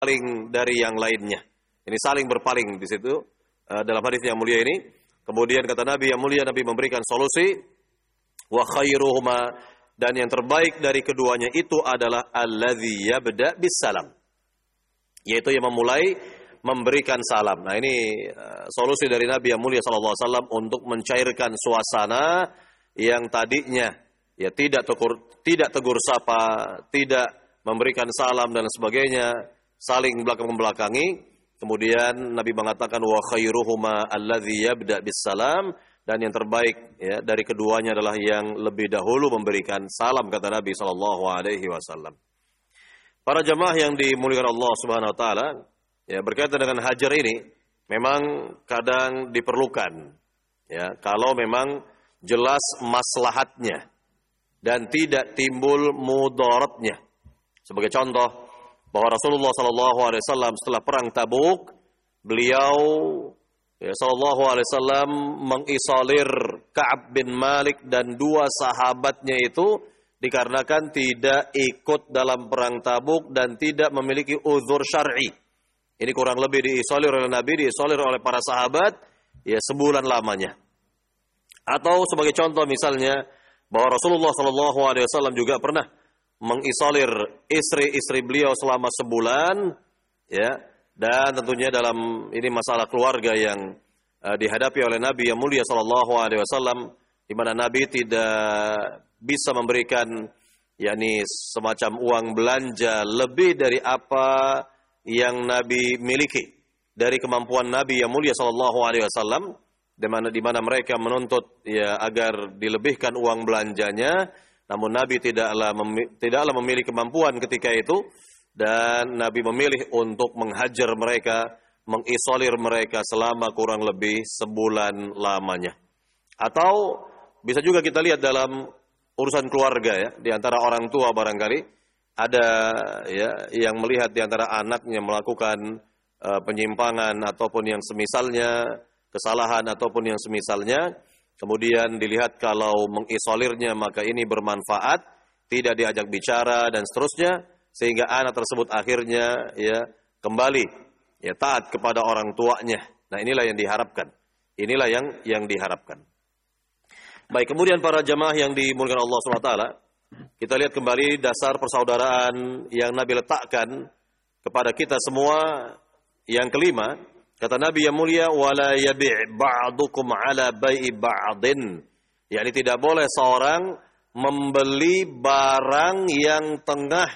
paling dari yang lainnya. Ini saling berpaling di situ dalam hadis yang mulia ini. Kemudian kata Nabi yang mulia, Nabi memberikan solusi, wa khairuhuma, dan yang terbaik dari keduanya itu adalah alladzi yabda bis salam, yaitu yang memulai memberikan salam. Nah ini solusi dari Nabi yang mulia sallallahu alaihi wasallam untuk mencairkan suasana yang tadinya ya tidak tegur sapa, tidak memberikan salam dan sebagainya, saling belakang-belakangi. Kemudian Nabi mengatakan wa khairuhuma alladzi yabda bis salam, dan yang terbaik ya dari keduanya adalah yang lebih dahulu memberikan salam, kata Nabi sallallahu alaihi wasallam. Para jemaah yang dimuliakan Allah Subhanahu wa taala, ya berkaitan dengan hajar ini memang kadang diperlukan ya kalau memang jelas maslahatnya dan tidak timbul mudaratnya. Sebagai contoh, bahwa Rasulullah sallallahu alaihi wasallam setelah perang Tabuk, beliau ya sallallahu alaihi wasallam mengisolir Ka'ab bin Malik dan dua sahabatnya itu dikarenakan tidak ikut dalam perang Tabuk dan tidak memiliki uzur syar'i. Ini kurang lebih diisolir oleh Nabi, diisolir oleh para sahabat ya sebulan lamanya. Atau sebagai contoh misalnya bahwa Rasulullah sallallahu alaihi wasallam juga pernah mengisolir istri-istri beliau selama sebulan ya, dan tentunya dalam ini masalah keluarga yang dihadapi oleh Nabi yang mulia sallallahu alaihi wasallam, di mana Nabi tidak bisa memberikan yakni semacam uang belanja lebih dari apa yang Nabi miliki dari kemampuan Nabi yang mulia sallallahu alaihi wasallam, di mana mereka menuntut ya agar dilebihkan uang belanjanya. Namun Nabi tidaklah memiliki kemampuan ketika itu, dan Nabi memilih untuk menghajar mereka, mengisolir mereka selama kurang lebih sebulan lamanya. Atau bisa juga kita lihat dalam urusan keluarga ya, di antara orang tua barangkali ada ya yang melihat di antara anaknya melakukan penyimpangan ataupun yang semisalnya, kesalahan ataupun yang semisalnya. Kemudian dilihat kalau mengisolirnya maka ini bermanfaat, tidak diajak bicara dan seterusnya, sehingga anak tersebut akhirnya ya kembali ya taat kepada orang tuanya. Nah inilah yang diharapkan. Inilah yang diharapkan. Baik, kemudian para jamaah yang dimuliakan Allah SWT, kita lihat kembali dasar persaudaraan yang Nabi letakkan kepada kita semua. Yang kelima, kata Nabi yang mulia, wala yabi' ba'dukum ala bai'i ba'din. yakni tidak boleh seorang membeli barang yang tengah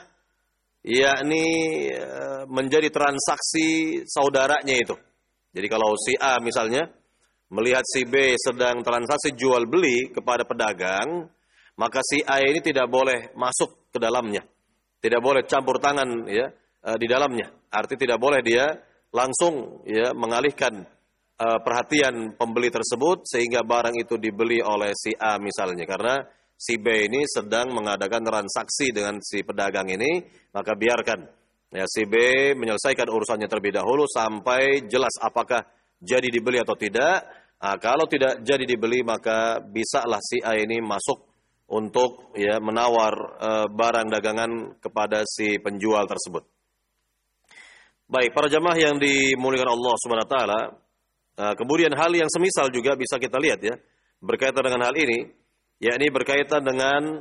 yakni menjadi transaksi saudaranya itu. Jadi kalau si A misalnya melihat si B sedang transaksi jual beli kepada pedagang, maka si A ini tidak boleh masuk ke dalamnya. Tidak boleh campur tangan ya di dalamnya. Artinya tidak boleh dia langsung ya mengalihkan perhatian pembeli tersebut sehingga barang itu dibeli oleh si A misalnya, karena si B ini sedang mengadakan transaksi dengan si pedagang ini, maka biarkan ya si B menyelesaikan urusannya terlebih dahulu sampai jelas apakah jadi dibeli atau tidak. Nah, kalau tidak jadi dibeli maka bisalah si A ini masuk untuk ya menawar barang dagangan kepada si penjual tersebut. Baik, para jamaah yang dimuliakan Allah Subhanahu wa taala, kemudian hal yang semisal juga bisa kita lihat ya berkaitan dengan hal ini, yakni berkaitan dengan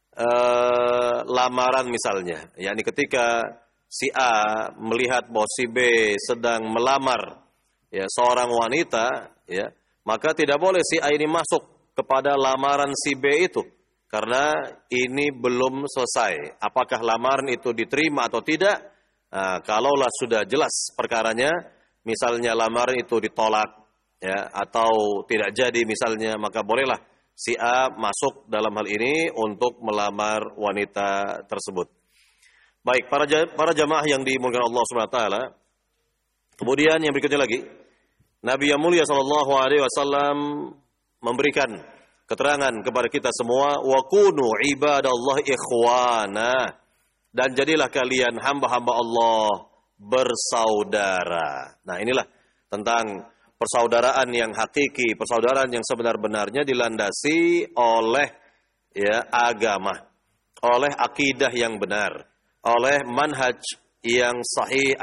lamaran misalnya, yakni ketika si A melihat bahwa si B sedang melamar ya seorang wanita ya, maka tidak boleh si A ini masuk kepada lamaran si B itu karena ini belum selesai. Apakah lamaran itu diterima atau tidak? Nah, kalaulah sudah jelas perkaranya, misalnya lamaran itu ditolak ya atau tidak jadi misalnya, maka bolehlah si A masuk dalam hal ini untuk melamar wanita tersebut. Baik, para jamaah yang dimuliakan Allah Subhanahu wa taala. Kemudian yang berikutnya lagi, Nabi yang mulia sallallahu alaihi wasallam memberikan keterangan kepada kita semua, wa kunu ibadallahi ikhwana, dan jadilah kalian hamba-hamba Allah bersaudara. Nah, inilah tentang persaudaraan yang hakiki, persaudaraan yang sebenar-benarnya dilandasi oleh ya agama, oleh akidah yang benar, oleh manhaj yang sahih